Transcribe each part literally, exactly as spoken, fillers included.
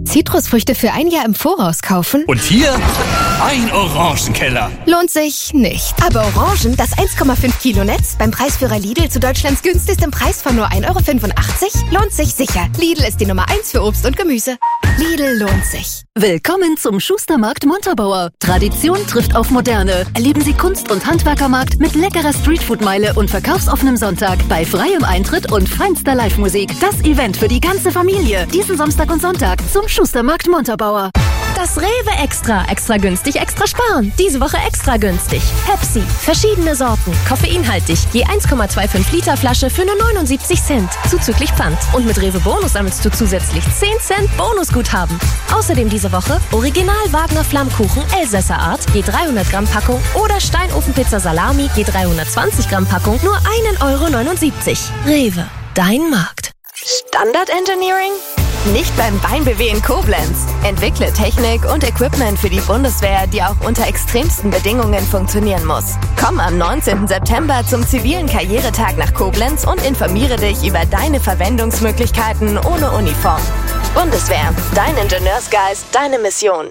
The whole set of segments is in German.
Zitrusfrüchte für ein Jahr im Voraus kaufen? Und hier ein Orangenkeller. Lohnt sich nicht. Aber Orangen, das eins Komma fünf Kilo Netz, beim Preisführer Lidl zu Deutschlands günstigstem Preis von nur ein Euro fünfundachtzig, lohnt sich sicher. Lidl ist die Nummer eins für Obst und Gemüse. Lidl lohnt sich. Willkommen zum Schustermarkt Montabaur. Tradition trifft auf Moderne. Erleben Sie Kunst- und Handwerkermarkt mit leckerer Streetfood-Meile und verkaufsoffenem Sonntag bei freiem Eintritt und feinster Live-Musik. Das Event für die ganze Familie. Diesen Samstag und Sonntag zum Schustermarkt Montabaur. Das Rewe Extra. Extra günstig, extra sparen. Diese Woche extra günstig. Pepsi. Verschiedene Sorten. Koffeinhaltig. Je eins Komma fünfundzwanzig Liter Flasche für nur neunundsiebzig Cent. Zuzüglich Pfand. Und mit Rewe Bonus sammelst du zusätzlich zehn Cent Bonusguthaben. Außerdem diese Woche Original Wagner Flammkuchen Elsässer Art. Je dreihundert Gramm Packung. Oder Steinofenpizza Salami. Je dreihundertzwanzig Gramm Packung. Nur ein Euro neunundsiebzig. Rewe. Dein Markt. Standard Engineering? Nicht beim BayernBW in Koblenz. Entwickle Technik und Equipment für die Bundeswehr, die auch unter extremsten Bedingungen funktionieren muss. Komm am neunzehnten September zum zivilen Karrieretag nach Koblenz und informiere dich über deine Verwendungsmöglichkeiten ohne Uniform. Bundeswehr, dein Ingenieursgeist, deine Mission.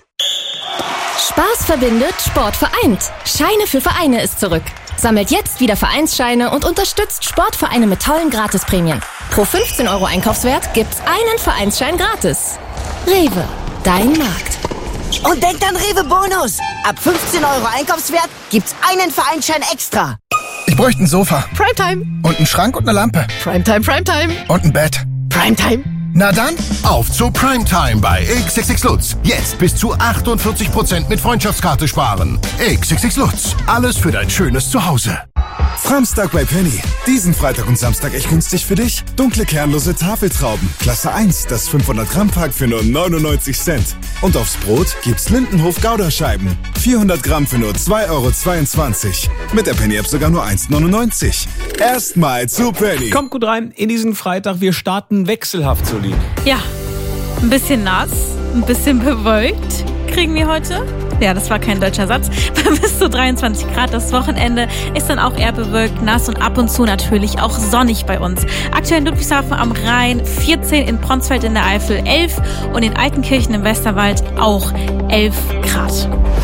Spaß verbindet, Sport vereint. Scheine für Vereine ist zurück. Sammelt jetzt wieder Vereinsscheine und unterstützt Sportvereine mit tollen Gratisprämien. Pro fünfzehn Euro Einkaufswert gibt's einen Vereinsschein gratis. Rewe, dein Markt. Und denkt an Rewe Bonus. Ab fünfzehn Euro Einkaufswert gibt's einen Vereinsschein extra. Ich bräuchte ein Sofa. Primetime. Und einen Schrank und eine Lampe. Primetime, Primetime. Und ein Bett. Primetime. Na dann, auf zu Primetime bei X X X Lutz. Jetzt bis zu achtundvierzig Prozent mit Freundschaftskarte sparen. X X X Lutz. Alles für dein schönes Zuhause. Samstag bei Penny. Diesen Freitag und Samstag echt günstig für dich. Dunkle kernlose Tafeltrauben. Klasse eins, das fünfhundert Gramm Pack für nur neunundneunzig Cent. Und aufs Brot gibt's Lindenhof Gouda-Scheiben. vierhundert Gramm für nur zwei Euro zweiundzwanzig. Mit der Penny-App sogar nur eins neunundneunzig. Erstmal zu Penny. Kommt gut rein in diesen Freitag. Wir starten wechselhaft, Solin. Ja, ein bisschen nass, ein bisschen bewölkt kriegen wir heute. Ja, das war kein deutscher Satz. Bei bis zu dreiundzwanzig Grad. Das Wochenende ist dann auch eher bewölkt, nass und ab und zu natürlich auch sonnig bei uns. Aktuell in Ludwigshafen am Rhein vierzehn, in Bronsfeld in der Eifel elf und in Altenkirchen im Westerwald auch elf Grad.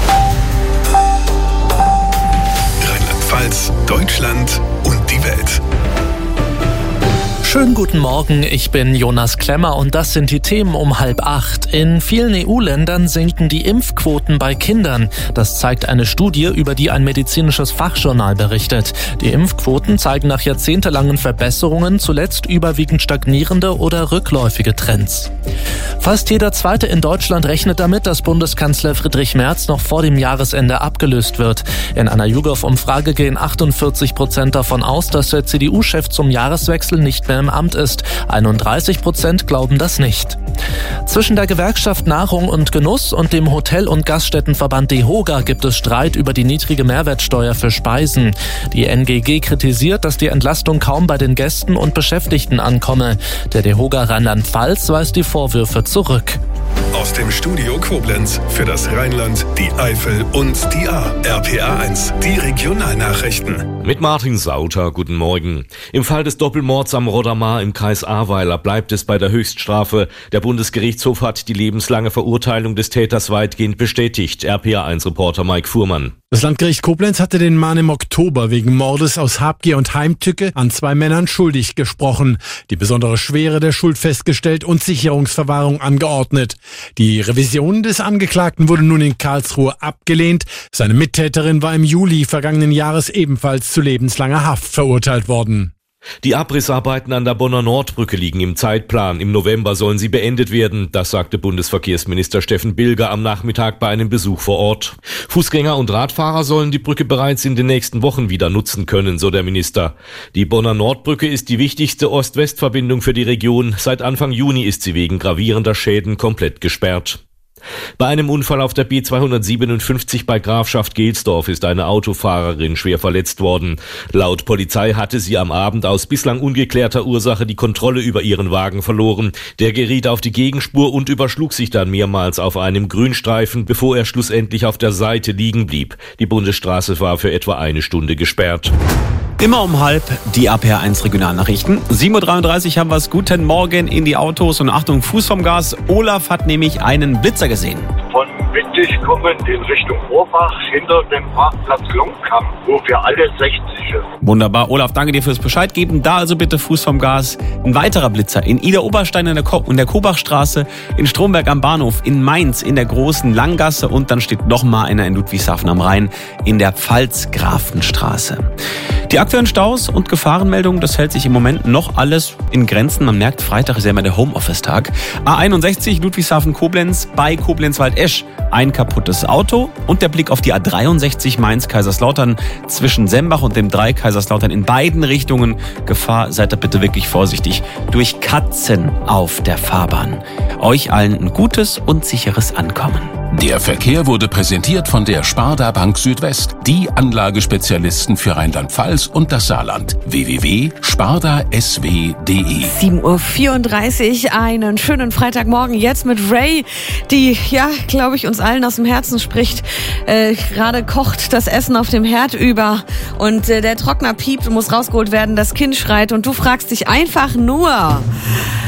Rheinland-Pfalz, Deutschland und die Welt. Schönen guten Morgen, ich bin Jonas Klemmer und das sind die Themen um halb acht. In vielen E U-Ländern sinken die Impfquoten bei Kindern. Das zeigt eine Studie, über die ein medizinisches Fachjournal berichtet. Die Impfquoten zeigen nach jahrzehntelangen Verbesserungen zuletzt überwiegend stagnierende oder rückläufige Trends. Fast jeder Zweite in Deutschland rechnet damit, dass Bundeskanzler Friedrich Merz noch vor dem Jahresende abgelöst wird. In einer YouGov-Umfrage gehen achtundvierzig Prozent davon aus, dass der C D U-Chef zum Jahreswechsel nicht mehr im Amt ist. einunddreißig Prozent glauben das nicht. Zwischen der Gewerkschaft Nahrung und Genuss und dem Hotel- und Gaststättenverband DEHOGA gibt es Streit über die niedrige Mehrwertsteuer für Speisen. Die N G G kritisiert, dass die Entlastung kaum bei den Gästen und Beschäftigten ankomme. Der DEHOGA Rheinland-Pfalz weist die Vorwürfe zurück. Aus dem Studio Koblenz für das Rheinland, die Eifel und die A. R P A eins, die Regionalnachrichten. Mit Martin Sauter, guten Morgen. Im Fall des Doppelmords am Roddermar im Kreis Ahrweiler bleibt es bei der Höchststrafe. Der Bundesgerichtshof hat die lebenslange Verurteilung des Täters weitgehend bestätigt. R P A eins Reporter Mike Fuhrmann. Das Landgericht Koblenz hatte den Mann im Oktober wegen Mordes aus Habgier und Heimtücke an zwei Männern schuldig gesprochen, die besondere Schwere der Schuld festgestellt und Sicherungsverwahrung angeordnet. Die Revision des Angeklagten wurde nun in Karlsruhe abgelehnt. Seine Mittäterin war im Juli vergangenen Jahres ebenfalls zu lebenslanger Haft verurteilt worden. Die Abrissarbeiten an der Bonner Nordbrücke liegen im Zeitplan. Im November sollen sie beendet werden. Das sagte Bundesverkehrsminister Steffen Bilger am Nachmittag bei einem Besuch vor Ort. Fußgänger und Radfahrer sollen die Brücke bereits in den nächsten Wochen wieder nutzen können, so der Minister. Die Bonner Nordbrücke ist die wichtigste Ost-West-Verbindung für die Region. Seit Anfang Juni ist sie wegen gravierender Schäden komplett gesperrt. Bei einem Unfall auf der B zweihundertsiebenundfünfzig bei Grafschaft Gelsdorf ist eine Autofahrerin schwer verletzt worden. Laut Polizei hatte sie am Abend aus bislang ungeklärter Ursache die Kontrolle über ihren Wagen verloren. Der geriet auf die Gegenspur und überschlug sich dann mehrmals auf einem Grünstreifen, bevor er schlussendlich auf der Seite liegen blieb. Die Bundesstraße war für etwa eine Stunde gesperrt. Immer um halb die R P R eins Regionalnachrichten. sieben Uhr dreiunddreißig haben wir es. Guten Morgen in die Autos und Achtung, Fuß vom Gas. Olaf hat nämlich einen Blitzer gesehen. Von Wittig kommend in Richtung Rohrbach hinter dem Parkplatz Longkamp, wo für alle sechzig ist. Wunderbar. Olaf, danke dir fürs Bescheid geben. Da also bitte Fuß vom Gas. Ein weiterer Blitzer in Ida-Oberstein in der, Ko- in der Kobachstraße, in Stromberg am Bahnhof, in Mainz in der Großen Langgasse und dann steht noch mal einer in Ludwigshafen am Rhein in der Pfalzgrafenstraße. Die aktuellen Staus und Gefahrenmeldungen, das hält sich im Moment noch alles in Grenzen. Man merkt, Freitag ist ja immer der Homeoffice-Tag. A einundsechzig Ludwigshafen-Koblenz bei Koblenz-Waldesch. Ein kaputtes Auto und der Blick auf die A dreiundsechzig Mainz-Kaiserslautern zwischen Sembach und dem drei Kaiserslautern in beiden Richtungen. Gefahr, seid da bitte wirklich vorsichtig. Durch Katzen auf der Fahrbahn. Euch allen ein gutes und sicheres Ankommen. Der Verkehr wurde präsentiert von der Sparda Bank Südwest, die Anlagespezialisten für Rheinland-Pfalz und das Saarland. w w w punkt sparda s w punkt d e. sieben Uhr vierunddreißig, einen schönen Freitagmorgen jetzt mit Ray, die, ja, glaube ich, uns allen aus dem Herzen spricht. Äh, gerade kocht das Essen auf dem Herd über und äh, der Trockner piept und muss rausgeholt werden, das Kind schreit und du fragst dich einfach nur...